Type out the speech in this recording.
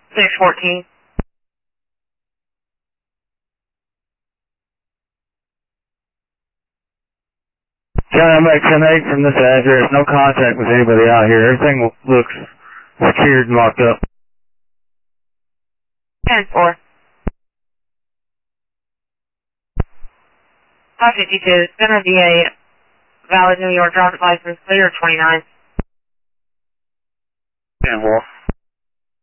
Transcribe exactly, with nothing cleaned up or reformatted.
six fourteen. Trying to make ten eight from this address. No contact with anybody out here. Everything looks secured and locked up. ten four. five fifty-two. It's going to be a valid New York driver's license, clear twenty-nine. ten four.